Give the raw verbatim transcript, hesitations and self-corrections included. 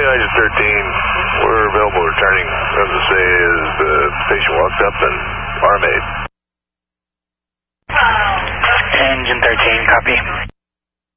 United thirteen, we're available returning. As I say, as the patient walked up and arm aid. Engine thirteen, copy.